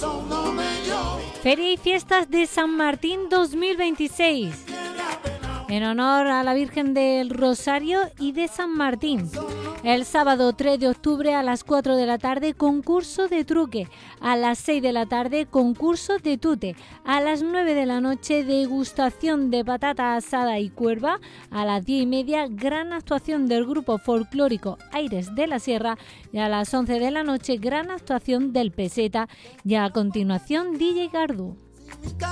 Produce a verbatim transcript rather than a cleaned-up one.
Feria y Fiestas de San Martín dos mil veintiséis. En honor a la Virgen del Rosario y de San Martín. El sábado tres de octubre a las cuatro de la tarde, concurso de truque. A las seis de la tarde, concurso de tute. A las nueve de la noche, degustación de patata asada y cuerva. A las diez y media, gran actuación del grupo folclórico Aires de la Sierra. Y a las once de la noche, gran actuación del Peseta. Y a continuación, D J Gardú.